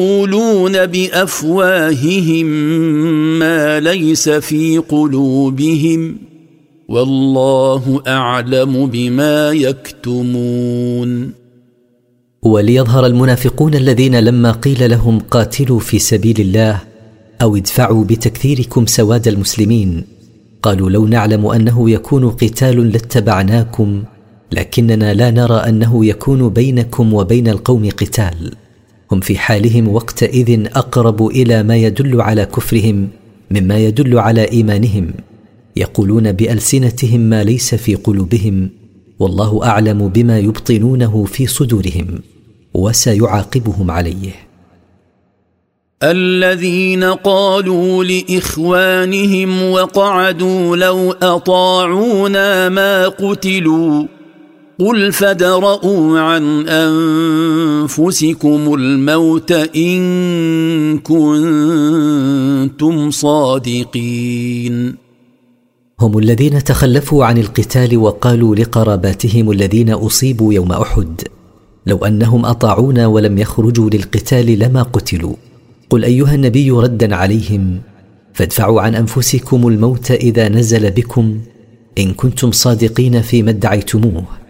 يقولون بأفواههم ما ليس في قلوبهم والله أعلم بما يكتمون. وليظهر المنافقون الذين لما قيل لهم قاتلوا في سبيل الله أو ادفعوا بتكثيركم سواد المسلمين قالوا لو نعلم أنه يكون قتال لاتبعناكم لكننا لا نرى أنه يكون بينكم وبين القوم قتال. هم في حالهم وقتئذ أقرب إلى ما يدل على كفرهم مما يدل على إيمانهم، يقولون بألسنتهم ما ليس في قلوبهم والله أعلم بما يبطنونه في صدورهم وسيعاقبهم عليه. الذين قالوا لإخوانهم وقعدوا لو أطاعونا ما قتلوا قل فادرءوا عن أنفسكم الموت إن كنتم صادقين. هم الذين تخلفوا عن القتال وقالوا لقراباتهم الذين أصيبوا يوم أحد لو أنهم أطاعونا ولم يخرجوا للقتال لما قتلوا. قل أيها النبي ردا عليهم فادفعوا عن أنفسكم الموت إذا نزل بكم إن كنتم صادقين فيما ادعيتموه